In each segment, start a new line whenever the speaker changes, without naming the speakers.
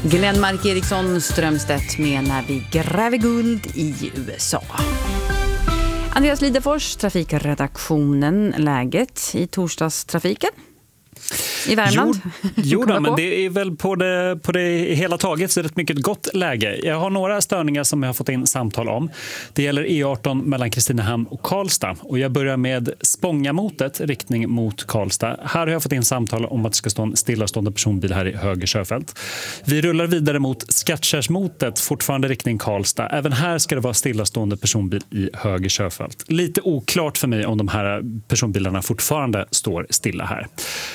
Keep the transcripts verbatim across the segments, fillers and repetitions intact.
Glenmark Eriksson Strömstedt med När vi gräver guld i U S A. Andreas Lidefors, trafikredaktionen, läget i torsdagstrafiken i Värmland.
Jo, jo då, men det är väl på det, på det hela taget så är det ett mycket gott läge. Jag har några störningar som jag har fått in samtal om. Det gäller E arton mellan Kristinehamn och Karlstad. Och jag börjar med Spångamotet, riktning mot Karlstad. Här har jag fått in samtal om att det ska stå en stillastående personbil här i höger körfält. Vi rullar vidare mot Skattkärrsmotet, fortfarande riktning Karlstad. Även här ska det vara stillastående personbil i höger körfält. Lite oklart för mig om de här personbilarna fortfarande står stilla här.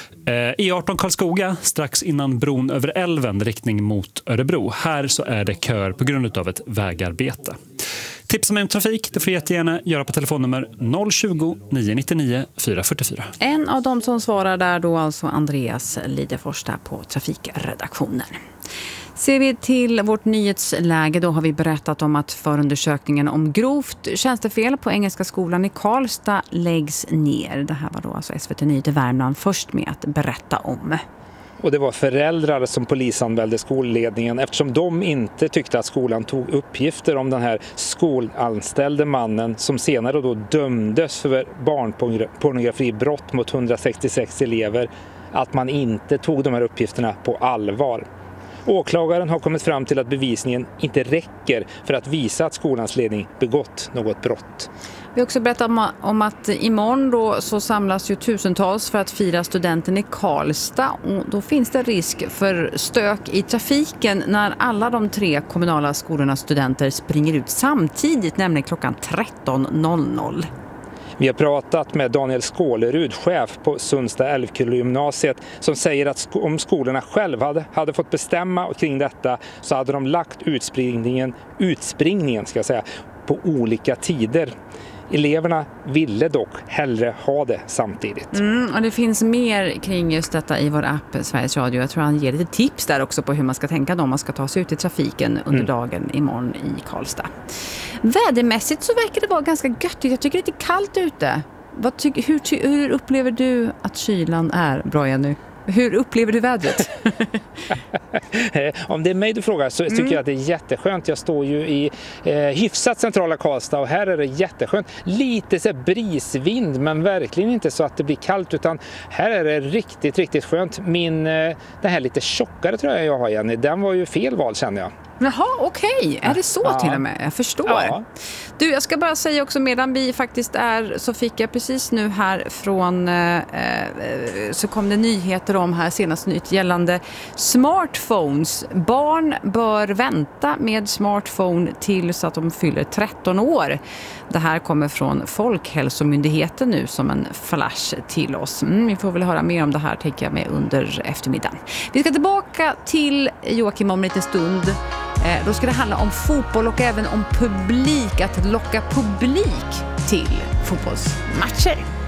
E arton Karlskoga, strax innan bron över älven, riktning mot Örebro. Här så är det kör på grund av ett vägarbete. Tipsa mig om trafik, det får du jättegärna göra på telefonnummer noll tjugo, nio nittionio, fyra fyrtiofyra.
En av dem som svarar där då alltså Andreas Lidefors där på trafikredaktionen. Ser vi till vårt nyhetsläge, då har vi berättat om att förundersökningen om grovt tjänstefel på Engelska skolan i Karlstad läggs ner. Det här var då alltså S V T Nyheter Värmland först med att berätta om.
Och det var föräldrar som polisanmälde skolledningen eftersom de inte tyckte att skolan tog uppgifter om den här skolanställde mannen som senare då dömdes för barnpornografibrott mot hundrasextiosex elever, att man inte tog de här uppgifterna på allvar. Åklagaren har kommit fram till att bevisningen inte räcker för att visa att skolans ledning begått något brott.
Vi har också berättat om, om att imorgon då så samlas ju tusentals för att fira studenten i Karlstad. Och då finns det risk för stök i trafiken när alla de tre kommunala skolornas studenter springer ut samtidigt, nämligen klockan tretton noll noll.
Vi har pratat med Daniel Skålerud, chef på Sundsta Älvkullagymnasiet, som säger att om skolorna själva hade, hade fått bestämma kring detta så hade de lagt utspringningen, utspringningen ska jag säga, på olika tider. Eleverna ville dock hellre ha det samtidigt.
Mm, och det finns mer kring just detta i vår app Sveriges Radio. Jag tror han ger lite tips där också på hur man ska tänka då om man ska ta sig ut i trafiken under mm. dagen imorgon i Karlstad. Vädermässigt så verkar det vara ganska göttigt. Jag tycker det är lite kallt ute. Vad ty- hur, ty- hur upplever du att kylan är, Brian, nu? Hur upplever du vädret?
Om det är mig du frågar så tycker mm. jag att det är jätteskönt. Jag står ju i eh, hyfsat centrala Karlstad och här är det jätteskönt. Lite så här brisvind men verkligen inte så att det blir kallt, utan här är det riktigt, riktigt skönt. Min, eh, den här lite tjockare tror jag jag har, Jenny, den var ju fel val känner jag.
Jaha, okej. Okay. Är det så ja. till och med? Jag förstår. Ja. Du, jag ska bara säga också, medan vi faktiskt är, så fick jag precis nu här från, eh, så kom det nyheter om här senast nytt gällande smartphones. Barn bör vänta med smartphone till så att de fyller tretton år. Det här kommer från Folkhälsomyndigheten nu som en flash till oss. Mm, vi får väl höra mer om det här, tänker jag, med under eftermiddagen. Vi ska tillbaka till Joakim om en liten stund. Eh, då ska det handla om fotboll och även om publik, att locka publik till fotbollsmatcher.